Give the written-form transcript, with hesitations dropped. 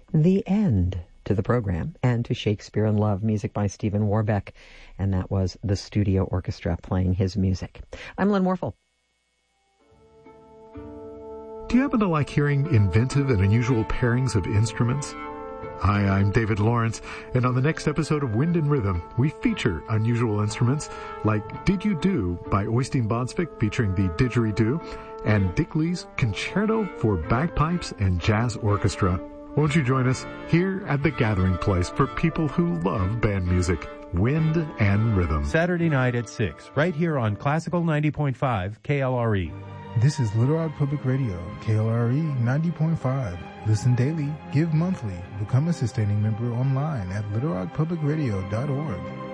the end to the program and to Shakespeare in Love, music by Stephen Warbeck, and that was the studio orchestra playing his music. I'm Lynn Warfel. Do you happen to like hearing inventive and unusual pairings of instruments? Hi, I'm David Lawrence, and on the next episode of Wind and Rhythm, we feature unusual instruments like Did You Do by Oystein Båtsvik featuring the Didgeridoo, and Dick Lee's Concerto for Bagpipes and Jazz Orchestra. Won't you join us here at the gathering place for people who love band music, Wind and Rhythm. Saturday night at 6, right here on Classical 90.5 KLRE. This is Little Rock Public Radio, KLRE 90.5. Listen daily, give monthly, become a sustaining member online at littlerockpublicradio.org.